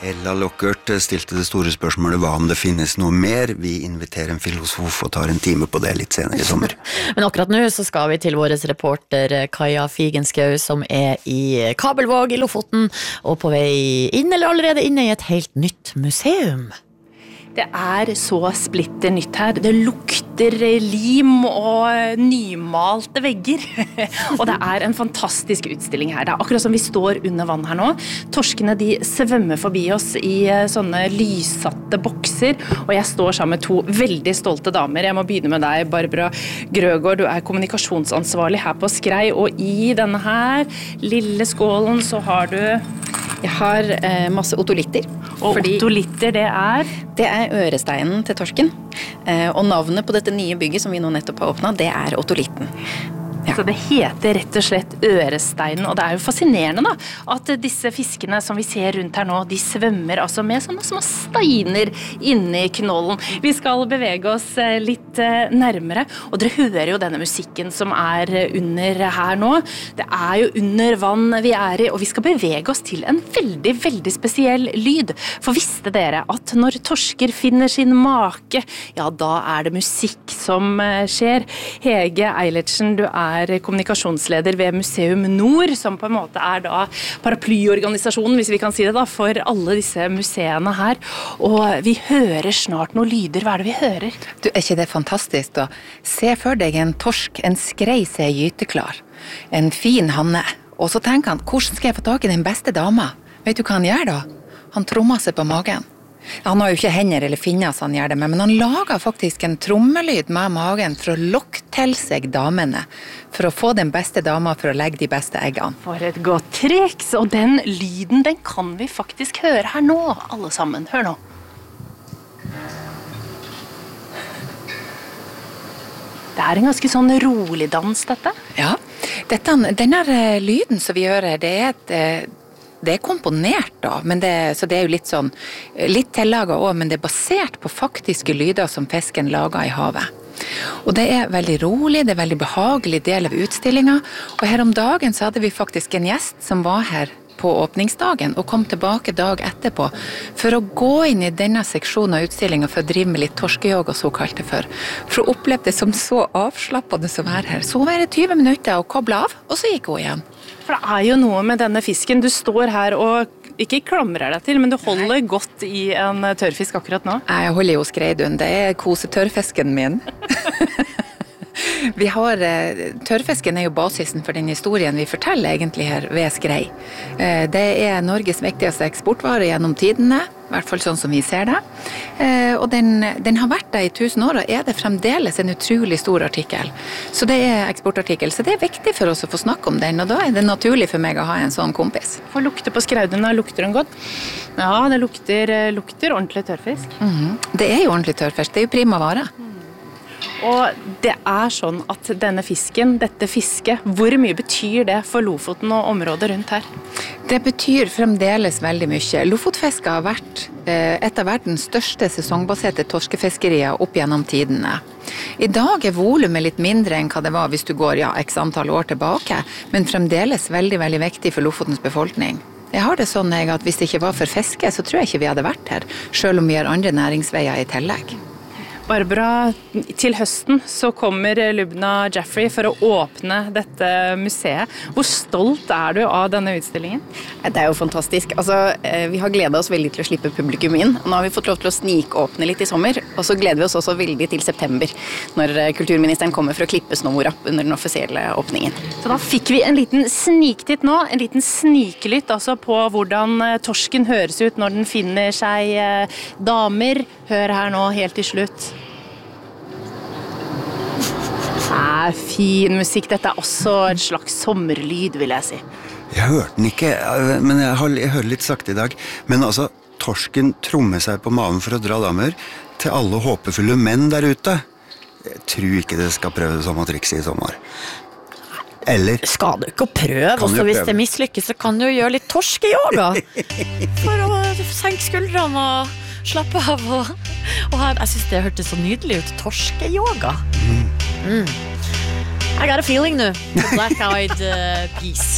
Ella Lockert stilte det store spørsmålet hva om det finnes noe mer. Vi inviterer en filosof og tar en time på det litt senere i sommer. Men akkurat nå så skal vi til vår reporter Kaja Figenschou som i Kabelvåg i Lofoten og på vei inn eller allerede inne i et helt nytt museum. Det så splitter nytt her. Det lukter lim og nymalte vegger. Og det en fantastisk utstilling her. Det akkurat som vi står under vann her nå. Torskene de svømmer forbi oss i sånne lyssatte bokser. Og jeg står sammen med to veldig stolte damer. Jeg må begynne med deg, Barbara Grøgaard. Du kommunikasjonsansvarlig her på Skrei. Og i denne her lille skålen så har du... Jeg har masse otolitter. Og otolitter, Det øresteinen til torsken. Og navnet på dette nye bygget som vi nå nettopp har åpnet, det otolitten. Ja. Så det heter rett og slett øresteinen, og det jo fascinerende da, at disse fiskene som vi ser rundt her nå, de svømmer altså med sånne små steiner inne i knollen. Vi skal bevege oss litt nærmere, og dere hører jo denne musikken som under her nå. Det jo under vann vi i, og vi skal bevege oss til en veldig, veldig spesiell lyd. For visste dere at når torsker finner sin make, ja, da det musikk som skjer. Hege Eilertsen, du kommunikasjonsleder ved Museum Nord, som på en måte da paraplyorganisasjonen, hvis vi kan si det da, for alle disse museene her. Og vi hører snart noen lyder. Hva det vi hører? Du, ikke det fantastisk da? Se for deg en torsk, en skrei gyteklar, en fin hanne. Og så tenker han, hvordan skal jeg få tak i den beste dama? Vet du hva han gjør da? Han trommer seg på magen. Han har jo ikke hender eller finner så han gjør det med, men han lager faktisk en trommelyd med magen for å lokke til seg damene, for å få den beste dama for å legge de beste eggene. For et godt triks, og den lyden, den kan vi faktisk høre her nå, alle sammen. Hør nå. Det en ganske sånn rolig dans, dette. Ja, denne lyden som vi hører, det komponert da, men så det jo litt sånn, litt tillaget også, men det basert på faktiske lyder som fisken lager i havet. Og det veldig rolig, det veldig behagelig del av utstillingen, og her om dagen så hadde vi faktisk en gjest som var her på åpningsdagen og kom tilbake dag etterpå for å gå inn i denne seksjonen av utstillingen for å drive med litt torskeyoga, så kalte det for å oppleve det som så avslappende som her. Så var det 20 minutter og koble av, og så gikk hun igjen. For det jo noe med denne fisken. Du står her og ikke klamrer deg til, men du holder godt i en tørrfisk akkurat nå. Jeg holder jo skreidun. Det kosetørrfisken min. Tørrfisken jo basisen for den historien vi forteller egentlig her ved Skrei. Det Norges viktigste eksportvare gjennom tidene, i hvert fall sånn som vi ser det. Og den har vært der i 1000 år, og det fremdeles en utrolig stor artikkel. Så det eksportartikkel, så det viktig for oss å få snakke om den, og da det naturlig for meg å ha en sånn kompis. For lukter på skreidene, lukter den godt? Ja, det lukter ordentlig tørrfisk. Det jo ordentlig tørrfisk, det jo prima vare. Og det sånn at denne fisken, dette fisket, hvor mye betyr det for Lofoten og området rundt her? Det betyr fremdeles veldig mye. Lofotfiske har vært et av verdens største sesongbaserte torskefiskerier opp gjennom tidene. I dag volumet litt mindre enn hva det var hvis du går x antall år tilbake, men fremdeles veldig, veldig viktig for Lofotens befolkning. Jeg har det sånn at hvis det ikke var for fiske, så tror jeg ikke vi hadde vært her, selv om vi har andre næringsveier i tillegg. Barbara, til høsten så kommer Lubna Jaffrey for å åpne dette museet. Hvor stolt du av denne utstillingen? Det jo fantastisk. Altså, vi har gledet oss veldig til å slippe publikum inn. Nå har vi fått lov til å snikåpne litt i sommer, og så gleder vi oss også veldig til september, når kulturministeren kommer for å klippe snora under den offisielle åpningen. Så da fikk vi en liten sniktitt nå, en liten snikelytt altså på hvordan torsken høres ut når den finner seg damer. Hør her nå helt til slutt. Fin musikk. Dette også en slags sommerlyd, vil jeg si. Jeg hørte den ikke, men jeg hører litt sakte i dag. Men altså, torsken trommer seg på maven for å dra damer til alle håpefulle menn der ute. Jeg tror ikke det skal prøve det samme trikset i sommer. Eller? Skal du ikke prøve? Også hvis det mislykkes, så kan du gjøre litt torskeyoga. For å senke skuldrene og slappe av. Og jeg synes det hørtes så nydelig ut. Torskeyoga. I got a feeling now. Black-eyed peas.